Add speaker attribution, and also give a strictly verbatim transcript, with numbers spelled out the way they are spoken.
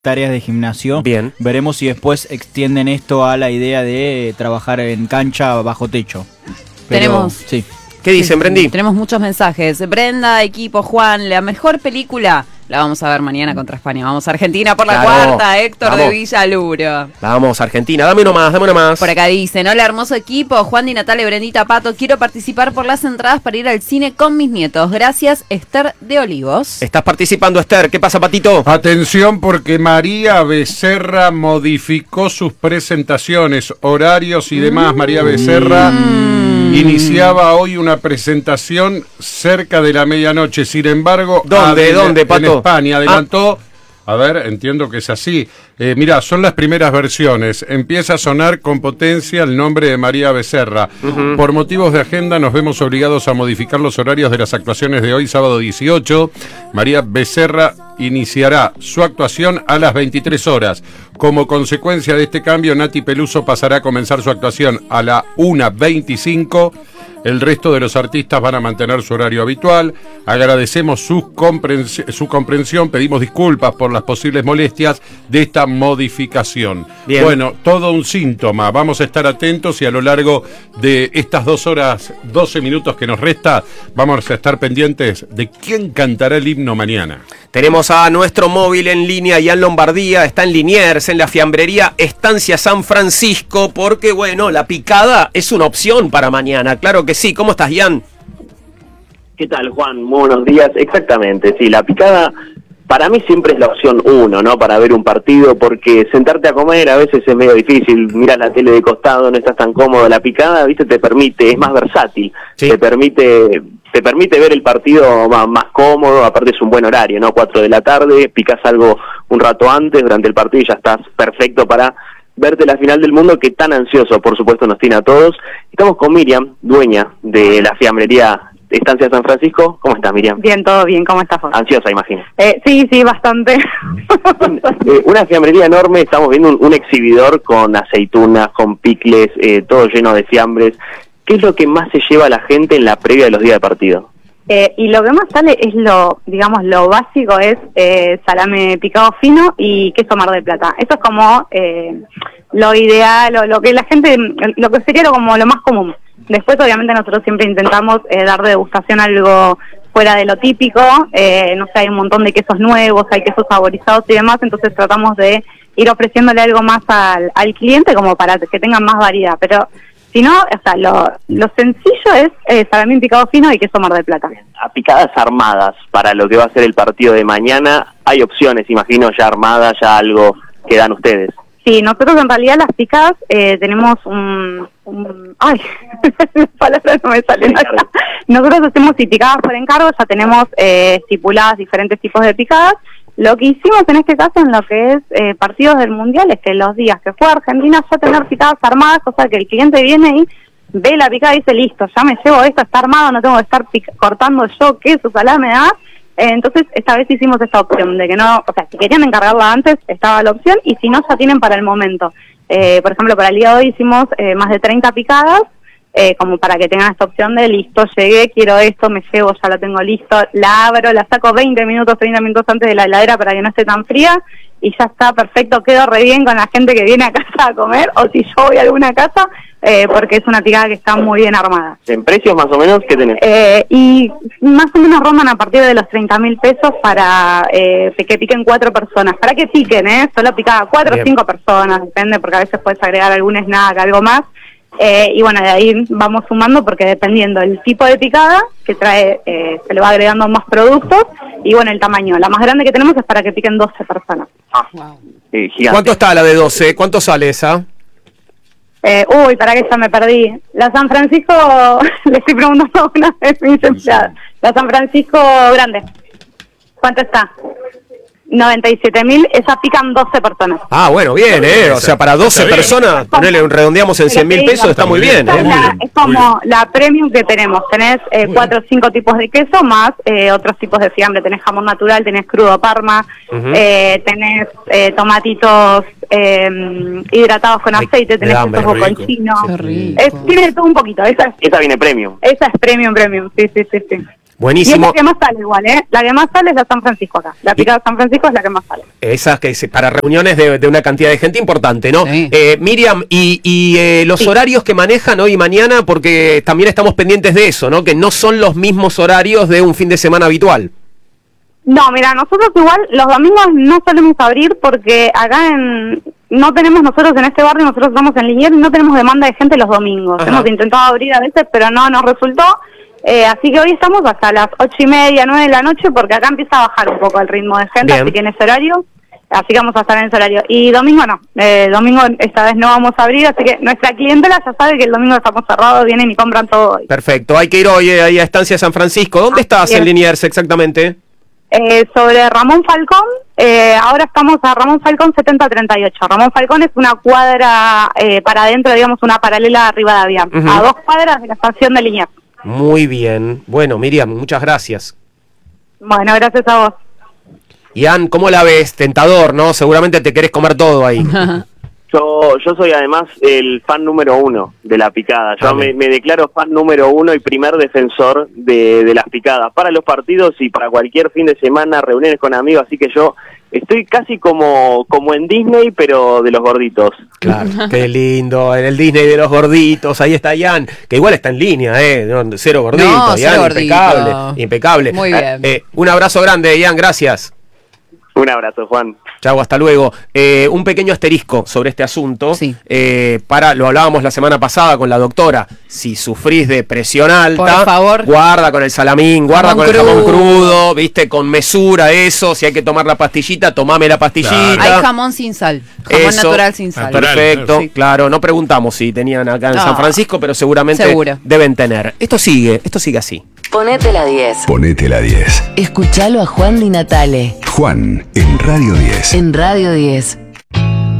Speaker 1: tareas de gimnasio.
Speaker 2: Bien.
Speaker 1: Veremos si después extienden esto a la idea de trabajar en cancha bajo techo. Pero,
Speaker 3: Tenemos.
Speaker 1: Sí.
Speaker 2: ¿Qué dicen, Brendi?
Speaker 3: Tenemos muchos mensajes. Brenda, equipo, Juan, la mejor película la vamos a ver mañana contra España. Vamos a Argentina por la
Speaker 2: Claro,
Speaker 3: cuarta, Héctor
Speaker 2: vamos.
Speaker 3: de Villaluro.
Speaker 2: Vamos, Argentina, dame uno más, dame uno más.
Speaker 3: Por acá dicen, hola hermoso equipo, Juan Di Natale, Brendita Pato, quiero participar por las entradas para ir al cine con mis nietos. Gracias, Esther de Olivos.
Speaker 2: Estás participando, Esther. ¿Qué pasa, Patito?
Speaker 4: Atención, porque María Becerra modificó sus presentaciones, horarios y demás. María Becerra iniciaba hoy una presentación cerca de la medianoche. Sin embargo,
Speaker 2: ¿Dónde,
Speaker 4: adel-
Speaker 2: dónde, Pato?
Speaker 4: En España adelantó. A ver, entiendo que es así. Eh, mirá, son las primeras versiones. Empieza a sonar con potencia el nombre de María Becerra. Uh-huh. Por motivos de agenda nos vemos obligados a modificar los horarios de las actuaciones de hoy, sábado dieciocho. María Becerra iniciará su actuación a las veintitrés horas. Como consecuencia de este cambio, Nati Peluso pasará a comenzar su actuación a la una veinticinco. El resto de los artistas van a mantener su horario habitual. Agradecemos su, comprensi- su comprensión, pedimos disculpas por las posibles molestias de esta modificación.
Speaker 2: Bien.
Speaker 4: Bueno, todo un síntoma. Vamos a estar atentos y a lo largo de estas dos horas, doce minutos que nos resta, vamos a estar pendientes de quién cantará el himno mañana.
Speaker 2: Tenemos a nuestro móvil en línea, Ian Lombardía, está en Liniers, en la fiambrería Estancia San Francisco, porque bueno, la picada es una opción para mañana, claro que sí. ¿Cómo estás, Ian?
Speaker 5: ¿Qué tal, Juan? Muy buenos días. Exactamente, sí, la picada para mí siempre es la opción uno, ¿no? Para ver un partido, porque sentarte a comer a veces es medio difícil, miras la tele de costado, no estás tan cómodo. La picada, viste, te permite, es más versátil,
Speaker 2: Sí.
Speaker 5: te permite te permite ver el partido más, más cómodo, aparte es un buen horario, ¿no? Cuatro de la tarde, picas algo un rato antes, durante el partido y ya estás perfecto para verte la final del mundo, que tan ansioso, por supuesto, nos tiene a todos. Estamos con Miriam, dueña de la fiambrería Estancia San Francisco. ¿Cómo estás, Miriam?
Speaker 6: Bien, todo bien. ¿Cómo estás, Jorge?
Speaker 5: Ansiosa, imagino.
Speaker 6: Eh, sí, sí, bastante.
Speaker 5: Eh, una fiambrería enorme, estamos viendo un, un exhibidor con aceitunas, con picles, eh, todo lleno de fiambres. ¿Qué es lo que más se lleva a la gente en la previa de los días de partido?
Speaker 6: Eh, y lo que más sale es lo, digamos, lo básico es eh, salame picado fino y queso Mar del Plata. Eso es como eh, lo ideal, lo, lo que la gente, lo que sería lo, como lo más común. Después, obviamente, nosotros siempre intentamos eh, dar de degustación algo fuera de lo típico. Eh, no sé, hay un montón de quesos nuevos, hay quesos saborizados y demás, entonces tratamos de ir ofreciéndole algo más al, al cliente como para que tengan más variedad. Pero si no, o sea, lo, lo sencillo es eh, salamín picado fino y queso Mar del Plata.
Speaker 5: A picadas armadas para lo que va a ser el partido de mañana, hay opciones, imagino, ya armadas, ya algo que dan ustedes.
Speaker 6: Sí, nosotros en realidad las picadas eh, tenemos un, un... ¡Ay! Las palabras no me salen acá. Nosotros hacemos y picadas por encargo, ya tenemos eh, estipuladas diferentes tipos de picadas. Lo que hicimos en este caso en lo que es eh, partidos del Mundial es que los días que fue a Argentina ya tener picadas armadas, cosa que el cliente viene y ve la picada y dice, listo, ya me llevo esto, está armado, no tengo que estar pic- cortando yo queso, salame, ¿ah? Eh, entonces esta vez hicimos esta opción de que no, o sea, si querían encargarla antes estaba la opción y si no ya tienen para el momento. Eh, por ejemplo, para el día de hoy hicimos eh, más de treinta picadas, eh, como para que tengan esta opción de listo, llegué, quiero esto, me llevo, ya lo tengo listo, la abro, la saco veinte minutos, treinta minutos antes de la heladera para que no esté tan fría y ya está perfecto, quedo re bien con la gente que viene a casa a comer o si yo voy a alguna casa, eh, porque es una picada que está muy bien armada.
Speaker 5: ¿En precios más o menos qué tenés?
Speaker 6: Eh, y más o menos rondan a partir de los treinta mil pesos para eh, que piquen cuatro personas. Para que piquen, ¿eh? Solo picada cuatro o cinco personas, depende, porque a veces puedes agregar algún snack, algo más. Eh, y bueno, de ahí vamos sumando porque dependiendo del tipo de picada que trae, eh, se le va agregando más productos y bueno, el tamaño. La más grande que tenemos es para que piquen doce personas.
Speaker 5: Ah, eh, gigante.
Speaker 2: ¿Cuánto está la de doce? ¿Cuánto sale esa?
Speaker 6: Eh, uy, para que ya me perdí. La San Francisco, le estoy preguntando a una vez mis empleadas. La San Francisco grande. ¿Cuánto está? noventa y siete mil, esa pican doce personas.
Speaker 2: Ah, bueno, bien, ¿eh? O sea, para doce personas, ponele, redondeamos en cien mil pesos, está muy bien,
Speaker 6: Esta es,
Speaker 2: ¿eh?
Speaker 6: la- es como la premium que tenemos. Tenés eh, cuatro o cinco tipos de queso más eh, otros tipos de fiambre. Tenés jamón natural, tenés crudo parma,
Speaker 2: Ujú.
Speaker 6: eh, tenés eh, tomatitos eh, hidratados con
Speaker 2: Ay,
Speaker 6: aceite, tenés
Speaker 2: me da hambre,
Speaker 6: queso
Speaker 2: rico.
Speaker 6: boconchino.
Speaker 3: Qué rico.
Speaker 6: Es, tiene de todo un poquito. Esa es,
Speaker 5: Esa viene premium.
Speaker 6: esa es premium, premium. Sí, sí, sí, sí. Y es
Speaker 2: Buenísimo.
Speaker 6: la que más sale igual, ¿eh? La que más sale es la San Francisco acá. La picada de San Francisco es la que más sale.
Speaker 2: Esas que se- para reuniones de, de una cantidad de gente importante, ¿no?
Speaker 3: Sí.
Speaker 2: Eh, Miriam, y, y eh, los
Speaker 6: Sí.
Speaker 2: horarios que manejan hoy y mañana, porque también estamos pendientes de eso, ¿no? Que no son los mismos horarios de un fin de semana habitual.
Speaker 6: No, mira, nosotros igual los domingos no solemos abrir porque acá en no tenemos nosotros en este barrio, nosotros estamos en Liniers y no tenemos demanda de gente los domingos.
Speaker 2: Ajá.
Speaker 6: Hemos intentado abrir a veces, pero no nos resultó. Eh, así que hoy estamos hasta las ocho y media, nueve de la noche, porque acá empieza a bajar un poco el ritmo de gente,
Speaker 2: Bien.
Speaker 6: así que en ese horario, así que vamos a estar en ese horario. Y domingo no, eh, domingo esta vez no vamos a abrir, así que nuestra clientela ya sabe que el domingo estamos cerrados, vienen y compran todo hoy.
Speaker 2: Perfecto, hay que ir hoy eh, ahí a Estancia San Francisco. ¿Dónde
Speaker 6: Así
Speaker 2: estás
Speaker 6: es.
Speaker 2: en Liniers exactamente?
Speaker 6: Eh, sobre Ramón Falcón, eh, ahora estamos a Ramón Falcón setenta treinta y ocho. Ramón Falcón es una cuadra eh, para adentro, digamos, una paralela a Rivadavia,
Speaker 2: Ujú.
Speaker 6: a dos cuadras de la estación de Liniers.
Speaker 2: Muy bien. Bueno, Miriam, muchas gracias.
Speaker 6: Bueno, gracias a vos.
Speaker 2: Ian, ¿cómo la ves? Tentador, ¿no? Seguramente te querés comer todo ahí.
Speaker 5: Yo, yo soy además el fan número uno de la picada. Yo
Speaker 2: Ah,
Speaker 5: me,
Speaker 2: bien.
Speaker 5: me declaro fan número uno y primer defensor de, de las picadas para los partidos y para cualquier fin de semana, reuniones con amigos. Así que yo estoy casi como, como en Disney, pero de los gorditos.
Speaker 2: Claro, qué lindo, en el Disney de los gorditos, ahí está Ian, que igual está en línea, ¿eh? No, cero gordito,
Speaker 3: No,
Speaker 2: Ian,
Speaker 3: cero
Speaker 2: impecable,
Speaker 3: gordito.
Speaker 2: impecable.
Speaker 3: Muy bien.
Speaker 2: Eh, un abrazo grande, Ian, gracias.
Speaker 5: Un abrazo, Juan.
Speaker 2: Chau, hasta luego. Eh, un pequeño asterisco sobre este asunto.
Speaker 3: Sí.
Speaker 2: Eh, para, lo hablábamos la semana pasada con la doctora. Si sufrís de presión alta,
Speaker 3: Por favor.
Speaker 2: guarda con el salamín, guarda
Speaker 3: Jamón
Speaker 2: con el jamón
Speaker 3: crudo.
Speaker 2: crudo, viste, con mesura eso. Si hay que tomar la pastillita, tomame la pastillita.
Speaker 3: Hay jamón sin sal. Jamón
Speaker 2: Eso.
Speaker 3: natural sin sal.
Speaker 4: Natural.
Speaker 2: Perfecto,
Speaker 3: Sí.
Speaker 2: claro. No preguntamos si tenían acá en
Speaker 3: No.
Speaker 2: San Francisco, pero seguramente
Speaker 3: Seguro.
Speaker 2: deben tener. Esto sigue, esto sigue así.
Speaker 7: Ponete la diez.
Speaker 8: Ponete la diez.
Speaker 7: Escuchalo a Juan Di Natale
Speaker 8: Juan en Radio diez.
Speaker 7: en Radio diez.